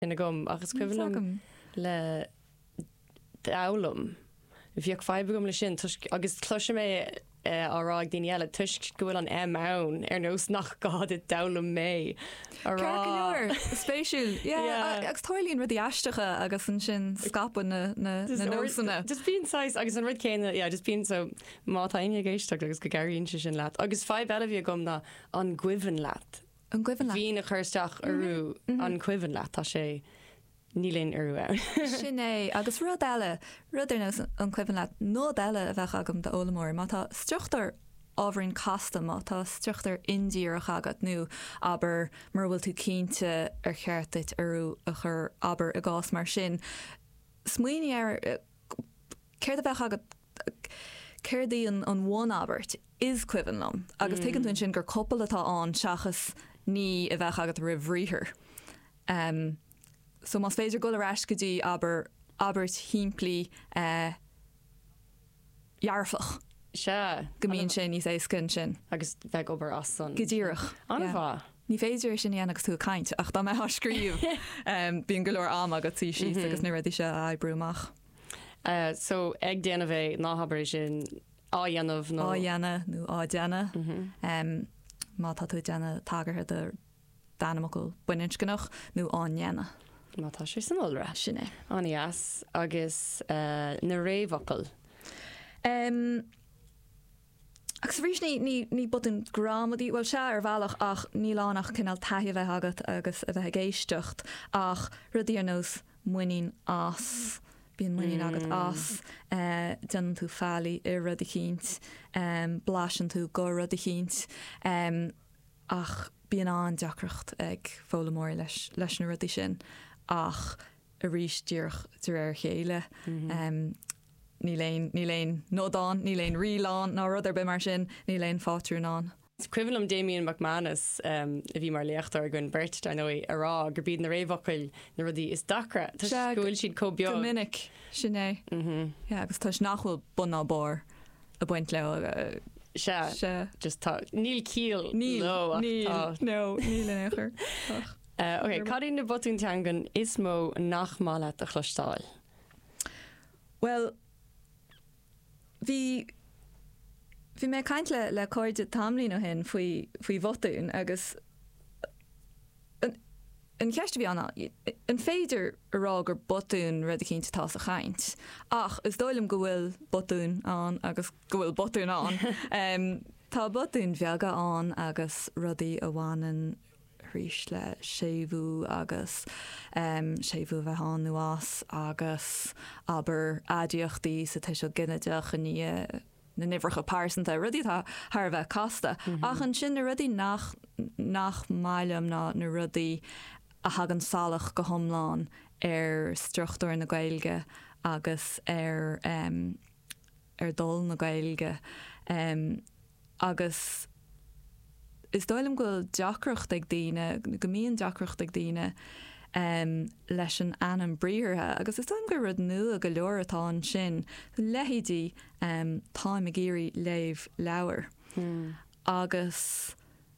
ina gom agus cuihann le dálam bhíoh feibegum le sin agus cloise mé árá daoine eile tuisc go bhfuil an ann ar nós nach gád dálam mé Ceir spéisiúil agus táirlíonn rudí eisteacha agus an sin scapan na nósanna. Just bíon sais agus an rud céine just bíon so mátaine géisteach agus go gairíonn sin leat. Agus feib eile bhí gom na an gcuimhin leat. An gcuimhin leat. Bhí na chuirteach arú an gcuimhin leat tá sé nílén arú. Sin é agus rud eile rudirna an cuihann leat nó eile a bheith agam de ólamóir, má tá struchttar ábharín casta má tá struchttar indíach agat nó aber mar bhfuil tú cínte ar cheartit arú a chur aber a gás mar sin. Smuoine ar céir a bheith agat céirdaí an bhhain abert is cuihann lom, agus tuigeann tún sin gur coppla atá an seachas ní a bheith agat rihríthir. So mas féidir go leis go dtí aber himplí jararfach. Se Gomíonn sin níos écin sin. agus bheith obair as san. Go ddíireach. An bha. Ní féidir sin agus tú caint ach dá me scríomh bíon go leir am agat tí sí agus ní réidir se ebrúach. So ag déana bheith náhabéis sin áhéanamh nó Áhéana nó ádeana. Má tá tú deana tagarthe de danamail buinint gannach nó áhéana. má tá sé san olra. Sinné. Anías agus na réomhacail. Agus rís ní butn gramadí bhil se ar bhealach ach ní lánach cinál taithí bheith agat agus a bheith géistecht ach rudí ar nós muoín as. Bíon muoín agat as dean tú fálaí i rud a cínt, blasan tú go rud a cínt ach bíon an deacracht ag fólamóir leis na rudí sin ach a rís díoch tar ar chéile. Ní léon nódán, ní léon rián ná rud ar be mar sin, ní léon fátrúnán. Cuihann Damien McManus a bhí mar leachtar gon bert I know ará gur bíad na réomhacail na rudí is dacra. Tá gohfuil siad cóbeag. Minic sinné. Agus tá nachhfuil buna bar a buint le se just tá níl cíal níl éair. Ok, cadí na botúnteangan is mó nach mála a chlustáil. Well, Bhí mé caint le cóide tamlín ó hin faoi bhotún agus an cheiste bhí anna an féidir ará gur botún rud a cinnta tá a chaint. Ach is dóilm go bhfuil botún an agus go bhfuil botún an. Tá botún bheaga an agus rudaí a bhhanan rís le sébhú agus sébhú bheith an nuas agus aber adíochtaí sa te seo ginnedeach a na nifracha pásanta rudí tá thar bheith casta. Ach an sin na rudí nach mailam ná na rudí a hagan salach go thomláin ar struchtúir na Gaeilge agus ar dul na Gaeilge agus is dóilm go deacracht ag daoine, go mííon deacracht ag daoine leis an anam bríortha, agus is dóilm go rud nua go leor atá an sin leihídí táim a géirí léamh leabhar. Agus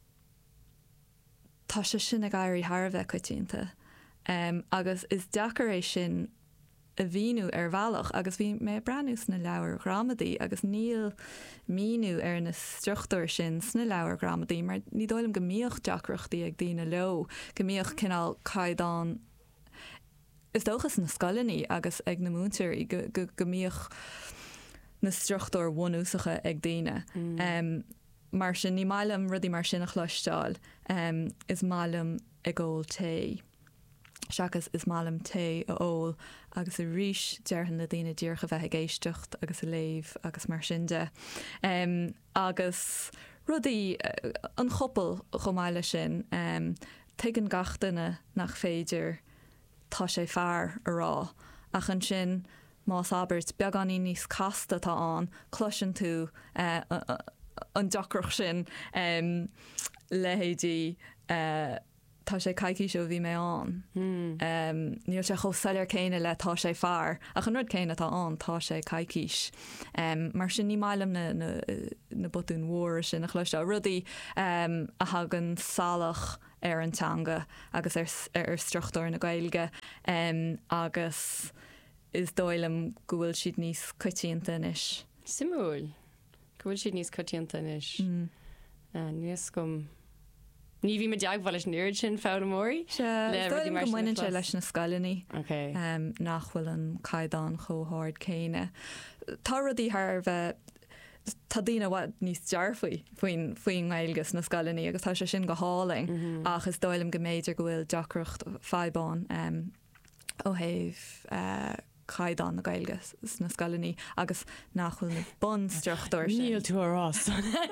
tá sé sin a gaiirí tharbheith coitianta. Agus is deacar é sin a bhíú ar bhealach agus bhí mé breanús na leabhar gramadaí agus níl míú ar na struchtúir sin sna leabhar gramadaí, mar ní dóilm go míoch deacrachtaí ag daoine leo, go míoch cinál caiidán is dóchas na scalaní agus ag na múntir i go míoch na struchtúir bhunúsacha ag daoine. Mar sin ní mailam rudí mar sin a chluisteáil is mailam ag ggóil té. Seachas is málam té a ól agus a ríis dearhan na daine díorcha bheith géistecht agus a léamh agus mar sinnde. Agus rudaí an choppal chomáile sin tuigeann gach duine nach féidir tá sé fearr ará ach an sin más abert beaganí níos casta tá an cloisian tú an deacrach sin lehéidí tá sé caiici seo bhí mé an. Níl sé chosáir céine le tá sé fear. A chu rud céine tá an tá sé caiicís. Mar sin ní mailam na botún mhór sin nach chluiste rudaí a hagan salach ar an teanga agus ar struchtúir na Gaeilge agus is dóilem go bhfuil siad níos coitianta inis. Simúil. Go bhfuil siad níos coitianta inis. Níos gom ní bhí me deaghil leis níir sin fád mórí? Le muine sé leis na scalaní nach bhfuil an caiidán chomhthard céine. Tá rudí thar bheith tá dtíine bhaid níos dearfaoi faoin Gaeilges na scalaní agus tá sé sin go háling ach is dóilm go méidir go bhfuil deacracht feibán ó héh caiidán na Gaeilges na scalaní agus nachfuil na bunstruchtúir sin. Níl tú arás.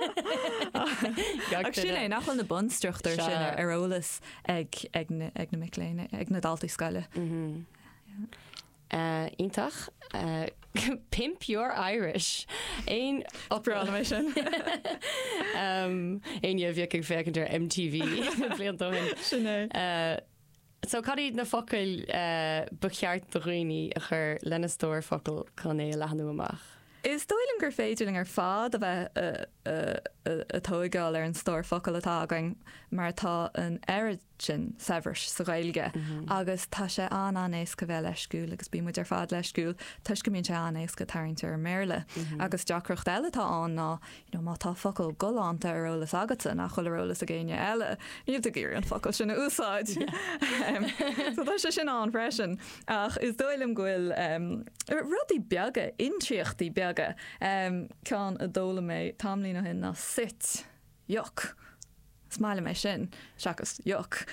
Sin é nachfuil na bunstruchtúir sin arolalas ag na Mickléine ag na daltaí scaile. Ítach Pimp Your Irish ein opera sin ein bhíh fécinir MTV bliantóin. So cadí na focail becheart do roioine a chur lenastóir focail chu é lehanú amach. Is dóilm gur féidirling ar fád a bheith atógáil ar an stóir focail atá againn mar tá an airad sin severs sa Gaeilge agus tá sé anéis go bheith leisciúil agus bí muid ar fád leisciúil tuis go míonn sé anéis go tarinte ar méle agus deacrocht eile tá an ná má tá focail goánta arolalas agata nach choileolalas a ggéine eile níomh a gur an focail sinna úsáid so tá sé sin an freisin ach is dóilm ghfuil rudí beaga intríochttaí beaga cean a dóla mé tamlína hin na sit joch. Smáile mé sin seachas joch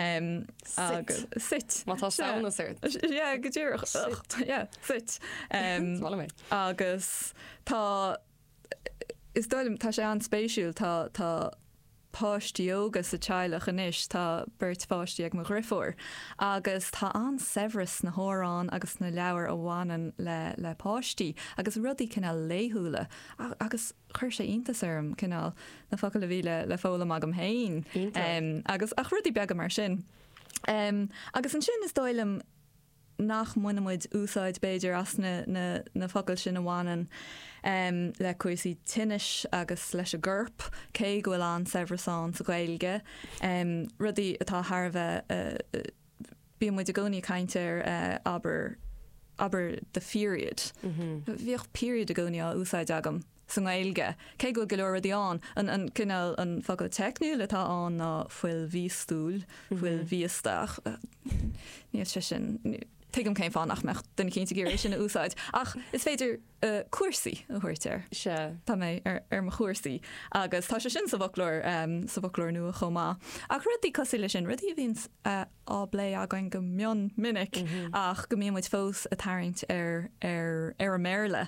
agus sit. Má tá saona sirt? Go dtíireach sit. Smáile mé. Agus tá is dóilm tá sé an spéisiúil tá páistíoga sa teilech inis tá beirt fáistí ag mo griffór agus tá an severas na hórán agus na leabhar a bhhanan le páistí agus rudí cinál léthúla agus chuir sé iontasarm cinál na focail a bhí le fólam agam hain agus ach rudí beag mar sin. Agus an sin is dóilm nach muid úsáid beidir as na focail sin bhhanan le cuasaí tinnis agus leis a ggurp cé gohfuil an severasán sa Gaeilge rudí atá thbheith bí muid a gcónaí caintear aber the period. Bhíoh period a gcónaí á úsáid agam sa Gaeilge. Cé go leor an cinál an focail techniúil atá an ná fuil vístúil, fuil víisteach. Níos sé sin tuigem céim fánach meach duna cinnta géir sin na úsáid. Ach is féidir cuasaí a thuirtear. Tá mé ar mo chuasaí agus tá sé sin sa bhoclór nua chomá. Ach rudí cosí lei sin rudí a bhíns á blé againn go mion minic ach go míon muid fós a tarint ar a méle.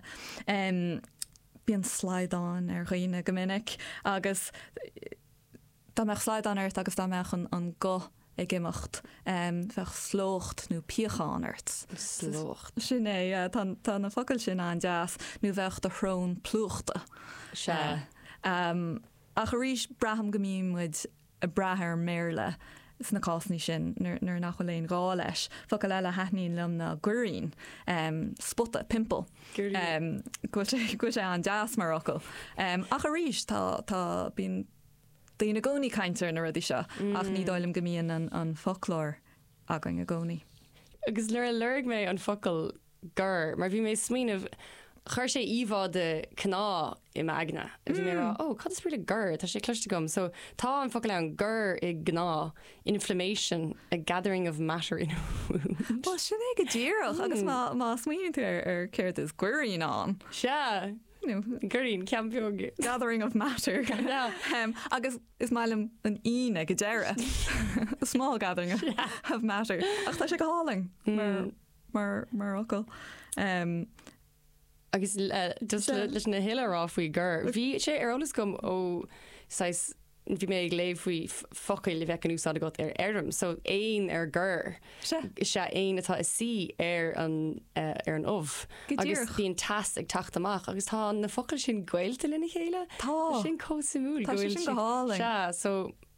Bíon sláidán ar roiine go minic agus tá meach sláidán airt agus tá meach an go ag imimecht bheith slócht nó píochánirt. Slócht. Sin é tá na focail sin an deas nó bheith de thrón plúchta. Se. Ach a rís braham go míon muid a brathir méle is na cásní sin nuair nach choléon gá leis. Focail eile hetníín lem na gurín spotta pimple. Go sé an deas mar ocail. Ach a rís tá bín Dína gcónaí caintear na rudí seo ach ní dóilm go mííon an folklór againn a gcónaí. Agus leir mé an focail gur, mar bhí mé smíanamh chuir sé íomhá de cná i magna. Bhí mé cad is bríad a gur, tá sé cluiste gom. So tá an focail an gur i gná, inflammation, a gathering of matter in a wound. Well, sin é go ddíireach agus má smíonn ar céirt is gurín an. Se. Gurín ceampiog gathering of matter agus is mailim an íine go deire a small gathering of matter ach tá sé go háling mar ocail agus just leis na héilerá faoi gur bhí sé arolalas gom ó bhí mé ag léh faoi focail le bheith an úsáid agat ar airm, so éon ar gur se éon atá is si ar an ómh. Agus bhíon tas ag tacht amach, agus tá na focail sin gcuilte lena chéile? Tá sin cósamúil Tá sin go hálainn. So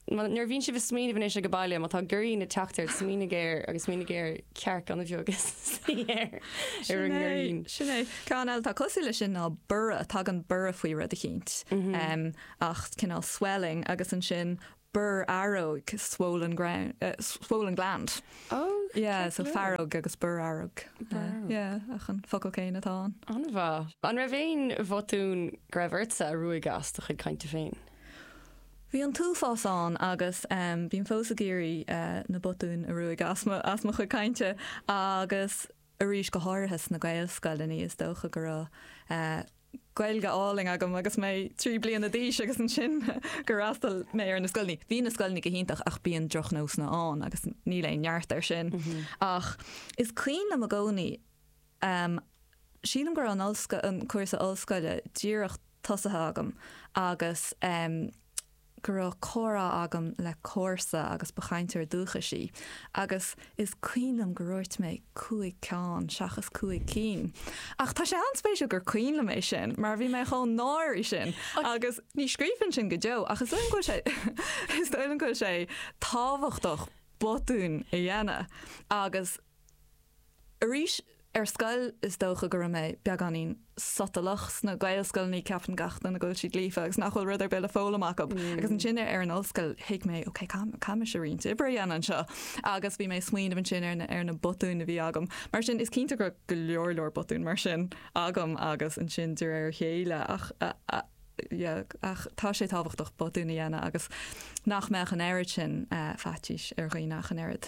nuair bhíonn si bh smíine bhanéis a go bailile, má tá gurí na teachtar smína géir agus smína géir cearc an bheogus ar an gurín. Sinné Cáil tá cosúile sin ná bura tá an bura faoi rud a chéint ach cinál swelling agus an sin bur aróg swollen gland. Oh, yeah, so farróg agus bur aróg. Yeah, ach an focail céine atá. An bha. An ra bhéin bhotún greibhirsa a ruúig gas a chud caiinte féin. Bhí an túfáán agus bíon fós a géirí na botún a ruúig asma chud caiinte agus a ríis go háirthas na gailscoilení is dócha go gailge áling agam agus mé 3 blian a díis agus an sin gorástal mé ar na scoilní. Bhí na scoilní go hiintach ach bíon droch nós na an agus ní leon neart ar sin. Ach is cuioin am a gcónaí sílam gur an cuasa ollscoile díireach tosathe agam agus gur chora agam le cósa agus bechaintear dúcha sí. Agus is cuilam goúirt mé 5 ceán seachas 5 cín. Ach tá sé anspéisiú gur cuilam é sin, mar bhí mé chun náir sin agus ní scrífann sin go deo agus is dolan go sé táhachtach botún i dhéana agus arís ar scoil is dócha gur mé beaganín sotalachs na gailscoilní ceapan gachta na ggóil siad lífa agus nachhfuil rud ar beile fólamach agus an sinne ar an ollscoil hiic mé cam se rint ibre dhéanaan seo agus bhí mé smaoin an sin ar na botún a bhí agam mar sin is cínta gur go leorlór botún mar sin agam agus an sin dúir ar chéile ach tá sé táhachtach botúna dhéana agus nach meach an airad sin fatíis ar roií nach an airad.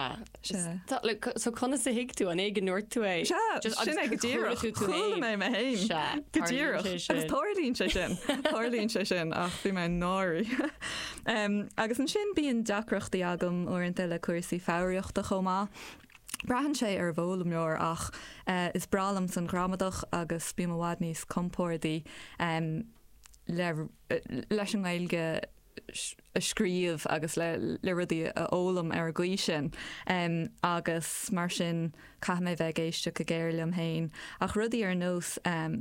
So chuna sa hiic tú an éige nuir tú é. Sin ag godíireach chuúla mé me héin. Godíireach agus tóirlíonn sé sin. Tóirlíonn sé sin ach bhí mé náirí. Agus an sin bíon deacreachtaí agam orintanta le cuasaí fáiríochta chomá. Brahan sé ar bhólam leor ach is bralam san gramadach agus bí bhád níos compórdaí leis an gailge a scríomh agus le rudí a ólam ar gcuí sin agus mar sin cha mé bheith géiste go géirlim héin ach rudí ar nós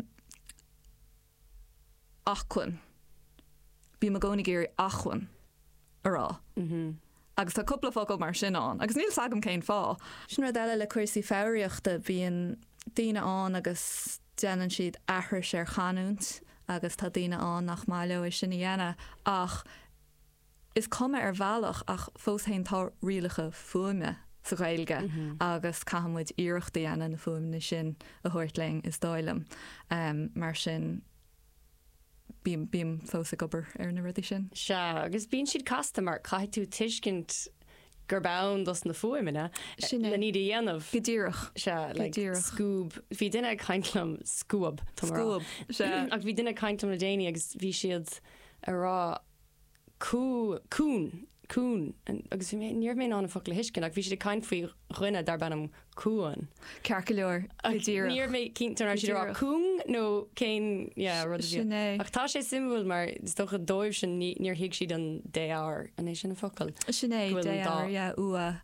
achhain. Bí me gcónaí géir achhain ará. Agus tá cúpla focail mar sin an, agus níl sagam céin fá. Sin rud eile le cuasaí fáiríochta bíon daoine an agus déanann siad aithir sé chaúnt agus tá daoine an nach máileo is sin dhéana ach is cuma ar bhealach ach fós haon tá rialacha fuaime sa gailge agus caihamid iireachta dhéana na fuaimna sin a thuirtling is dóilim mar sin bím fós a gobar ar na rudí sin. Se agus bíonn siad casta mar caiith tú tuiscint gur bán dos na fuaimena le ní dhéanamh godíireach se scúb bhí duine caiintlam scúab ach bhí duine caiintlam na déine agus bhí siad ará cún agus níor mé an fo le hiiscin ach bhí siad caiint faoi chuine dar bannam cúan. Cearca leor níor mé cinntar si cún nó céin ach tá sé simúil mar is do dóibh sin níor hiic siad an déár an é sin na focail. Sinné déár ua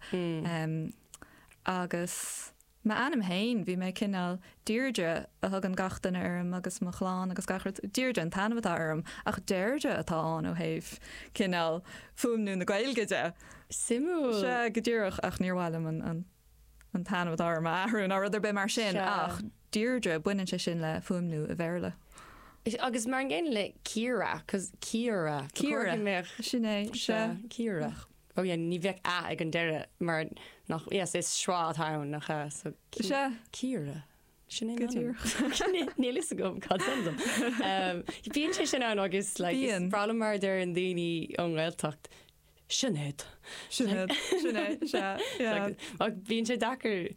agus ma anam hain bhí mé cinál Deirdre a thug an gachtain arm agus mo chláán agus gachart Deirdre an tanamtá arm ach Deirdre atá an ó héh cinál fuamnú na gailgeide. Simú se go dtíireach ach níorhhailm an tanamtá arm ahrún á ruidir be mar sin ach Deirdre buineann sé sin le fuamnú a bhéirle. Agus mar an ggéin le Ciara cos Ciara sinné se Ciara. Oh yeah, ní bheith ag an deire mar nach is srád thain nach so Ciara. Sinné níl is gom cadm. Bíonn sé sin an agus le bralam mar ar an daoine an ghilteacht. Sinnéad. Ag bíonn sé dachar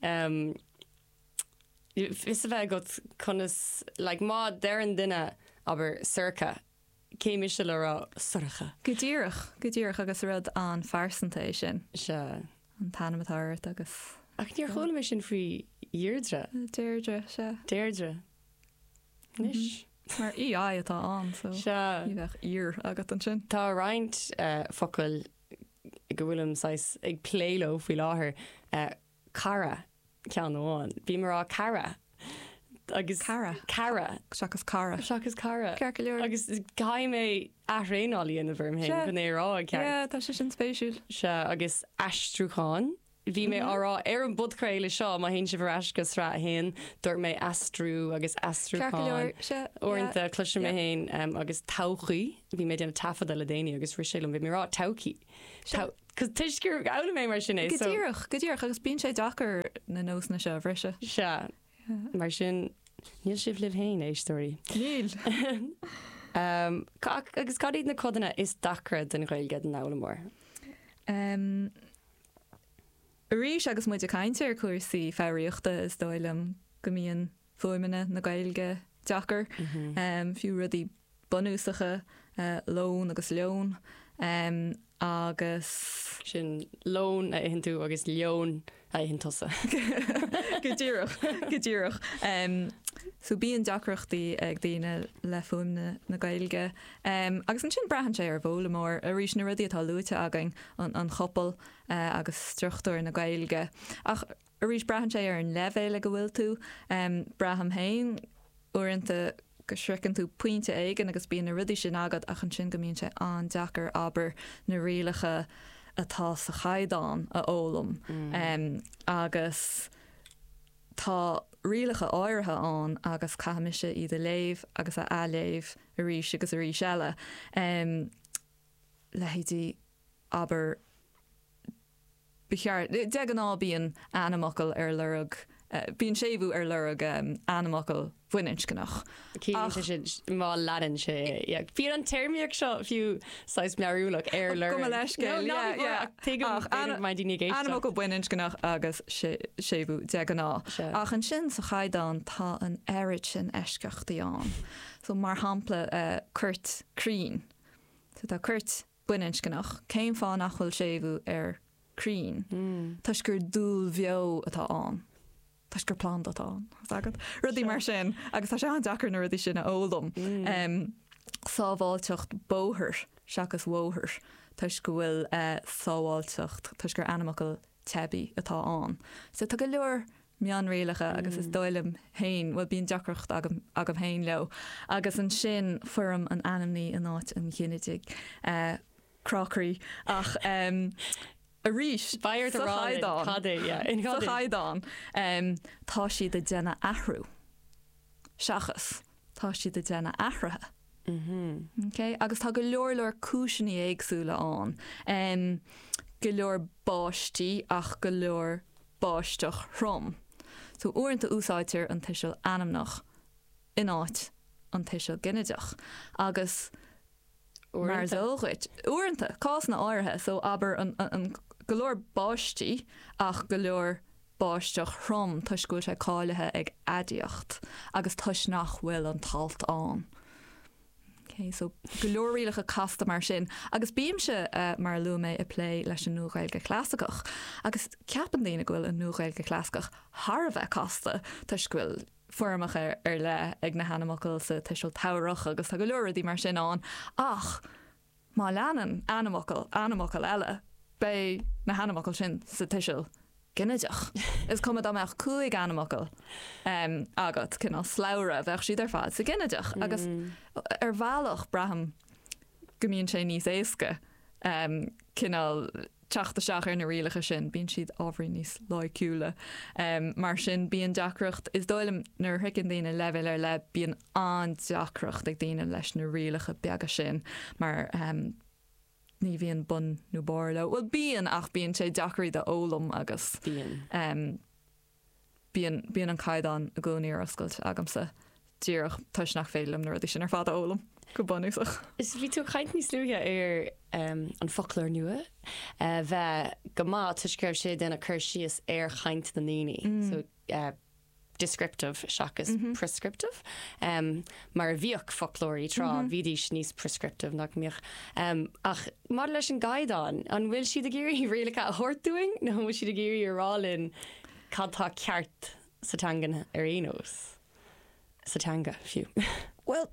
is a bheith go chunas le má deir an duine aber circa. Céimi se le sorcha. Godíireach agus rud an farsantéis sin. Se. An tanamatáirt agus. Ach níor chola mé sin faoi Deirdre. Deirdre se. Deirdre. Nis. Mar í atá an so. Se. Ní bheith ír agat an sin. Tá roiint focail go bhfuilm ag pléilo faoi láthair cara cean óháin. Bhí mar á cara. agus Cara Seachas cara Cear go leor agus cai mé a réáí in a bhirm hen chun é rá ceart tá sé sin spéisiúil se agus astrúáin bhí mé árá ar an budcréile seo má hén si bhar asgus rá hen dúir mé astrú agus astrúáin orintanta cluise mé héin agus tauchaí bhí mé déanana tafada le déine agus ri sélam bhí mé rá tauci cos tuisgur gala mé mar sin é Godíoch agus bíon sé dachar na nós na seo bhrise se mar sin níl sibh libh héin é story Níl agus cadíad na codanna is dacra den réilge an nálamór Rís agus muid a caiinte ar cuasaí féiríochta is dóilem go mííon fuimine na gailge dachar fiú rudí bonúsacha lón agus leon agus sin lón a hin tú agus leon a hin tosa Godíireach so bíon dacrochtaí ag daine le fuimne na gailge agus an sin brahan sé ar bhlamór a rís na rudí atá luúte agan an choppal agus struchtúir na gailge ach a rís brahan sé ar an levéile go bhfuil tú braham hain uanta go srican tú puinte aigen agus bíon na rudí sin agad ach an sin gomíonn sé an dachar aber na rialacha atá sa chaidán a ólam agus tá rialacha áirithe an agus caiimiise iad a léh agus a aléh a rís agus a rís eile lehétí aber bechear de an á bíon animacal ar lerug bíon sébú ar lerug animacal bhuiinint gannach má ladan sé bí an termíoach seo fiú 6 meúach ar le animacal buininint gannach agus sébú de an á ach an sin sa chaidán tá an airid sin eisceachtaíán so mar hampla Kurt Crean tá Kurt buininint gannach céim fá nachhfuil sébú ar Crean Tás gur dúil bheo atá an Tás gur plán atá rudí mar sin agus tá sé an dachar na rudí sin a ólam sábháilteocht bóthir seachas mhóthir Tás go bhfuil sábháilteocht Tás gur animacal tebi atá an so tá go leor meán réalacha agus is dóilem hain bhfuil bíon deachreacht agam hain leo agus an sin fuairm an animní an áit an chinnidig crockery ach a rís Bair sa chaidán tá si de déna ahrú seachas tá si de déna ahrathe agus tá go leor cúisinaí éagsúla an go leor báistí ach go leor báisteach throm so uaireanta úsáitir an tuisiil anamnach in áit an tuisiil gineideach agus mar zógait uaireanta cás na áirithe so aber an golóir báistí ach golóir báisteach throm tuisgúil sé cáilethe ag adíocht agus tuis nach bhfuil an talt an. Okay, so golóirílacha casta mar sin agus bíam se mar luúmé a lé leis an nuaghilge clásacach agus ceapan daine gohfuil an nuaghilge clásacach Harbheith casta tuisgúil formacha ar le ag na hanamacail sa tuisiil tairech agus tá go leoradí mar sin an ach má leanan animacail eile bei na hanamacail sin sa tuisiil gineideach. Is cum amach cuaig animacail agat cinál sláire bheith siad ar fád sa gineideach agus ar bhealach braham gomíonn sé níos éasca cinál teachta seach ar na rialacha sin bíonn siad ábhrí níos láiciúla mar sin bíon deacreacht is dóilm nar thicinn daine leibhil ar le bíon an deacreacht ag daine leis na rialacha beaga sin mar ní bhíon bun nó bar le bhfuil bíon ach bíon sé deachraí de ólam agus bíon an caiidán a gcónaí ar oscailt agamsa díoch tuis nach félim na ruí sin ar fád ólam go bunúsach. Is bhí tú chaint níos luúthe ar an folklór nua bheith go má tuisceir sé denna chur sios ar chaint na níní so descriptive seachas prescriptive mar bhíoch folklórí trá bhídís níos prescriptive nach míoch ach mar leis an gaiidán an bhfuil siad a géirí réalacha a thuirtúing nó bhfuil siad a géirí arálinn cadtá ceart satangan ar éos satanga fiú. Well,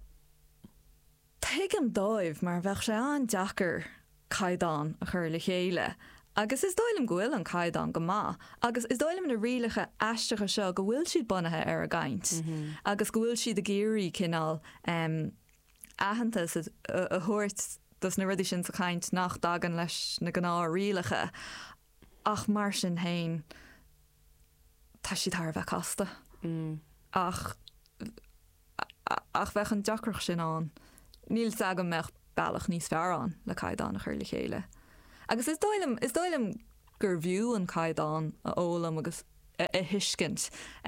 teig an dóibh mar bheith sé an deachar caiidán a chur le chéile Agus is dóilm gohfuil an caidan go má. Agus is dóilm na rialacha eistecha seo go bhfuil siad bunathe ar a gcaint. Agus go bhfuil siad a géirí cinál ahananta a thuirt dus na rudí sin sa caint nach dagan leis na gná rialacha. Ach mar sin hain tá siad thar bheith casta. Ach bheith an deacrach sin an. Níl sagam meach bailach níos fearrán le caidan na chuirla chéile. Agus is dóilm gur bhiú an caidan a ólam agus a hiiscint.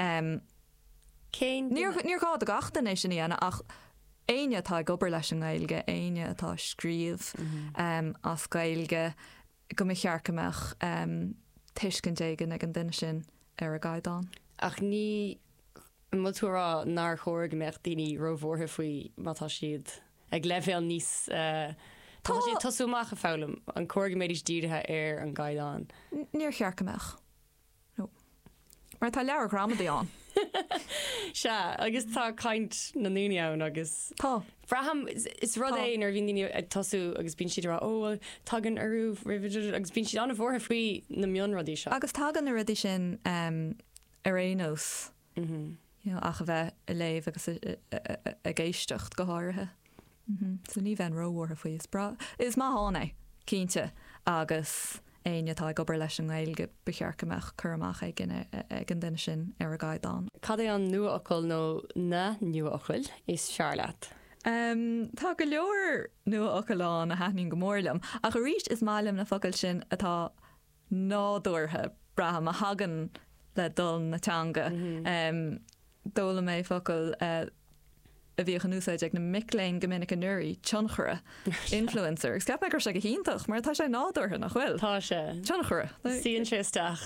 Níor gá a gachtain é sin íana ach éine atá gobar leis an gailge, éine atá scríomh as gailge go mé chearcameach tuiscint éigen ag an duine sin ar a gaidan. Ach ní mutúrá nar chóir go meach daoine rohmhórtha faoi mátá siad ag leibhéal níos tá siad tosúach a fálam an cóirga méidir díirithe ar an gaidan. Níor chearcameach. No. Mar tá leabhar gramaí an. Se agus tá caint na núine ann agus Tá. Braham is rud é ar bhíon daoine tosú agus bíonn siad ó tagan arú agus bíonn siad anna bhórtha faoi na mion rodí seo. Agus tagan na rudí sin ar éos ach a bheith a léh agus a géistecht go háirithe. So ní bheith róhhartha faoi is má hána cínte agus éine tá gobar leis an gailge bechearcameach chuach ag an duine sin ar a gaidan. Cad é an nua-ocail nó na nua-ocail is Charlotte? Tá go leor nua-ocailán a haithnín go mórlam ach go ríist is málam na focail sin atá nádúirthe braham a hagan le dul natanga. Dóla mé focail a bhí an úsáid ag na miléin gomininic an nuirí tionchara influencer. Scap me gur se go híntaach, mar tá sé nádúirthe nach bhfuil. Tá sé. Tionchara. Síon sé isteach.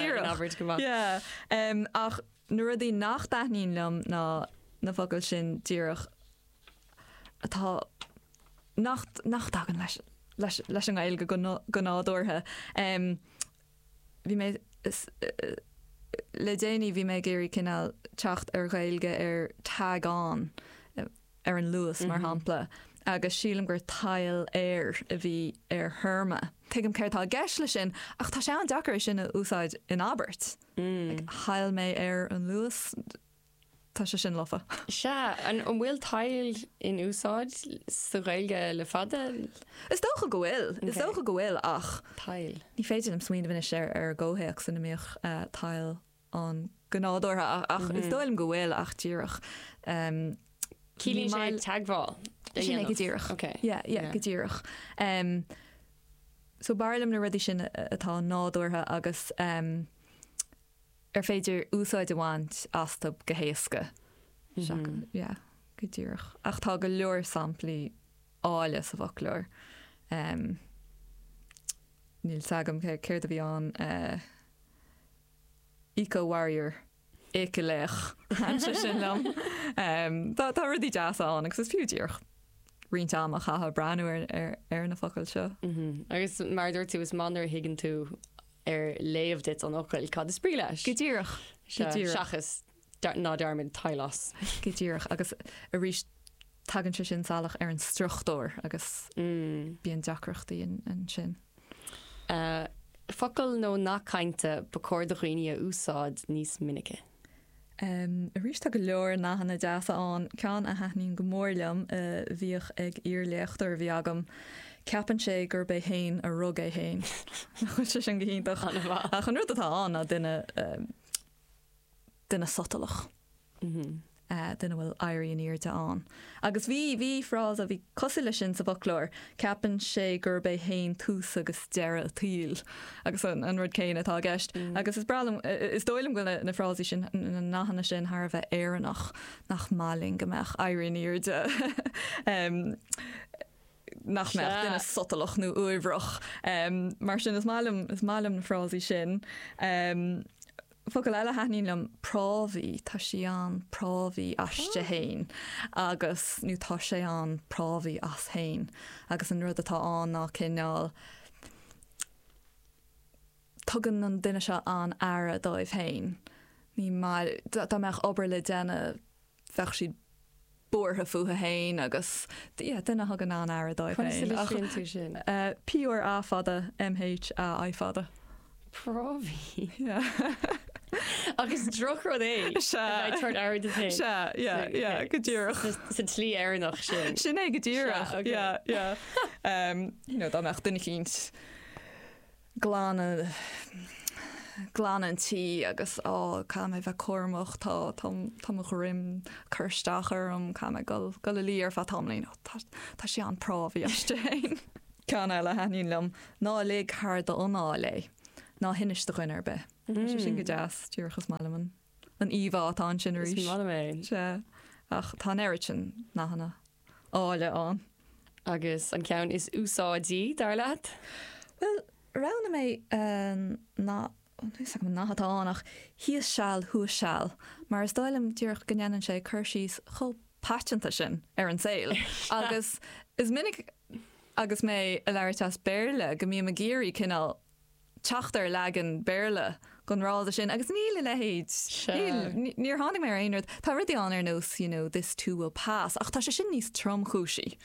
Ach nuair a dí nach daithnín lem na focail sin díireach atá nach dagan leis an gailge go nádúirthe. Bhí mé le déanaí bhí mé géirí cinál teacht ar gailge ar tagán ar an luas mar hampla agus sílam gur tail air a bhí ar thurma. Tuigim ceirtá gceis lei sin ach tá sé an deacair sin a úsáid in Albert. Hail mé ar an luas tá sé sin lofa. Se an bhfuil tail in úsáid sa gailge le fada? Is dócha go bhfuil ach tail. Ní féidir am smaoine bhine sé ar ggóthaach san míoch tail an gnádortha ach is dóilm go bhfuil ach díireach. Cílín sé tagháil? Sin go díireach. Go díireach. So barlam na rudí sin atá nádortha agus ar féidir úsáid amháint astab go héasca. Go díireach. Ach tá go leor samplaí áile sa bhaclóir. Níl sagam céir a bhí an Eco Warrior éice leich sin lom. Tá rudí deas an agus is fiúdíoch rint am a chatha breanú ar na focail seo. Agus mar dúirt tú is manar higann tú ar léomh dit an ocail cad is sprí leis. Go díireach. Seachas ná darmid tailas. Go díireach agus a rís tagann sin salach ar an struchtúir agus bíon deacrachtaí an sin. Focail nó nachcainte ba cóir do chuoine úsáid níos minice. A rís tá go leor nachhanna deasa an cean a haithnín go mórlam bhíoh ag íorléachtar bhí agam ceapan sé gur bé hain a rug é hain. Chu sin go híntaach a chun ruúd atá an a duine sotalach. Duine bhfuil airíon íirte an. Agus bhí frás a bhí cosile sin sa bhaclóir ceapan sé gur bé hain tús agus deire tíl agus an rud céine atá gceist. Agus is bralam is dóilm goil na frásí sin na nachhanna sin thar bheith éannach nach máling gomeach airíon íirte. Nach me duine sotalach nó uibhrach. Mar sin is málam na frásí sin. Focail eile haithnín lem prábhí tá sí an prábhí aiste hain agus nó tá sé an prábhí as hain agus an rud atá an ná cinál tugann an duine seo an aire dóibh hain. Ní tá meach obair le déine bheith siad bortha fuha hain agus duine hagan ná air dóibh tú sin. Píor á fada MH a fada. Próhí. Agus drochro é tuair air de go dúach sa tlí airnach sin. Sin é go dúach dá meach duine cínt glanantí agus cha mé bheith cuaach tá rim chuirsteachar cha go líar fa tamlín tá sé an próbhí eiste hain. Can eile haín lem ná le th do oná lei ná hiniste chuinar be. sin go deas dúchas malaman an íhá tá sin mé ach tá air sin nachna áile an. Agus an ceann is úsáidí dar leat? Well, rana mé nachatánach híos seall thuas seall, mar is dóilem dúrch gannn sé chuirsís cho patenta sin ar an saoil. Agus is minic agus mé a leirtas béirle go mí a géirí cinál teachtar legan béirle gon ráda sin agus níle lehéid níor hánig mé aonard tá ruí an ar nós this too will pass ach tá sé sin níos tromchúsí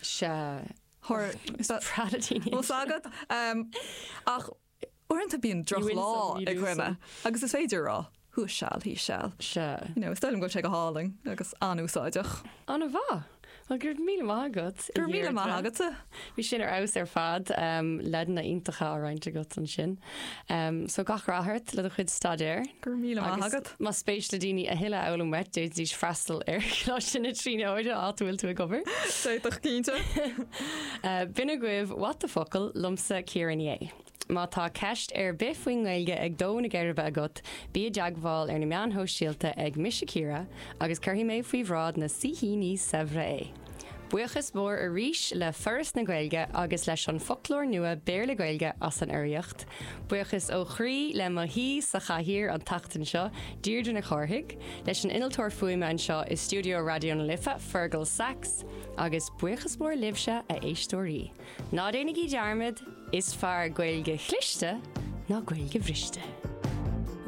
agad ach orintanta bíon droch lá ag chuine agus is féidir rá thu seall hí seall stoilm go sé go háling agus anúsáideach anna bha gur mí mágad gur mí mágad hí sin ar aus ar fad lena intacha áráinte go an sin so gachráthart le a chud stadéir gur mí mágad má spéis le daoine a hiile elam wetdéid dís freistal ar sinna tríine óide áhfuil tú a gobar Séach cínte Bina goibh wat a focail lumsa Ciaran. Má tá ceist ar bifhuiingailge ag dóna geirbe agat bí a deagháil ar na meán hóisialta ag Misicíra agus chuirhí méid faoihrád na sihíní Sevra é. Buchas mór a ríis le first na Gaeilge agus leis an folklór nua béir le Gaeilge as an airiocht. Buchas ó chrí le má hí sa chathír an tachtain seo dírdú na chorthaigh, leis an inaltóir fuime an seo is Studio Radio na Lifa Fergal Sachs agus buchas mór libse a éistóirí. Ná déananig í dearmid is fear Gaeilge chlichte ná Gaeilge bhriste.